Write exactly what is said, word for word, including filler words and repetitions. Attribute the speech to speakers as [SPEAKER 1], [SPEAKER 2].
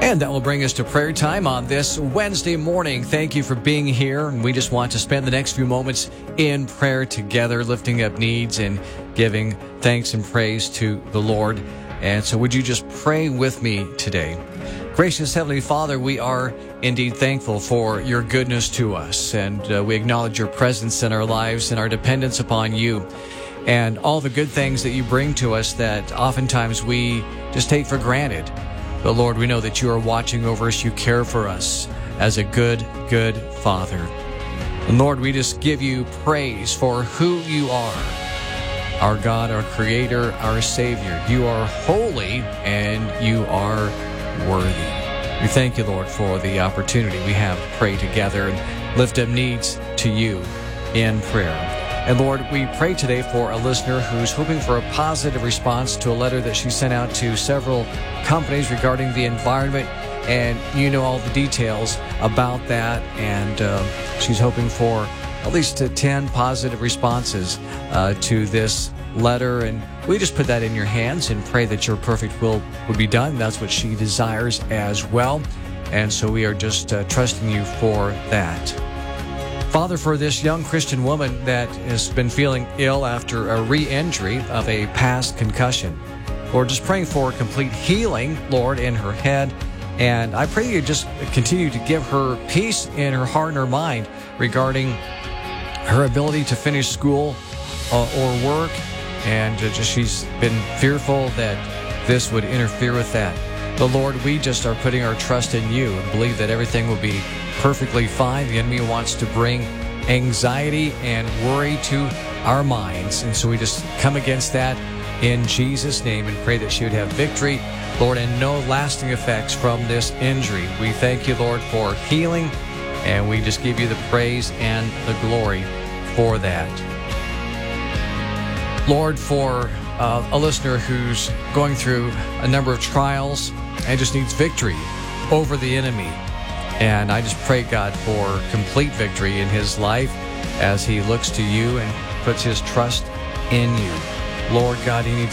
[SPEAKER 1] And that will bring us to prayer time on this Wednesday morning. Thank you for being here. And we just want to spend the next few moments in prayer together, lifting up needs and giving thanks and praise to the Lord. And so would you just pray with me today? Gracious Heavenly Father, we are indeed thankful for your goodness to us. And uh, we acknowledge your presence in our lives and our dependence upon you. And all the good things that you bring to us that oftentimes we just take for granted. But Lord, we know that you are watching over us. You care for us as a good, good Father. And Lord, we just give you praise for who you are. Our God, our Creator, our Savior. You are holy and you are worthy. We thank you, Lord, for the opportunity we have to pray together and lift up needs to you in prayer. And Lord, we pray today for a listener who's hoping for a positive response to a letter that she sent out to several companies regarding the environment. And you know all the details about that. And uh, she's hoping for at least ten positive responses uh, to this letter. And we just put that in your hands and pray that your perfect will would be done. That's what she desires as well. And so we are just uh, trusting you for that. Father, for this young Christian woman that has been feeling ill after a re-injury of a past concussion, Lord, just praying for complete healing, Lord, in her head. And I pray you just continue to give her peace in her heart and her mind regarding her ability to finish school uh, or work. And uh, just she's been fearful that this would interfere with that. But Lord, we just are putting our trust in you and believe that everything will be perfectly fine. The enemy wants to bring anxiety and worry to our minds. And so we just come against that in Jesus' name and pray that she would have victory, Lord, and no lasting effects from this injury. We thank you, Lord, for healing, and we just give you the praise and the glory for that. Lord, for uh, a listener who's going through a number of trials and just needs victory over the enemy. And I just pray, God, for complete victory in his life as he looks to you and puts his trust in you. Lord God, he needs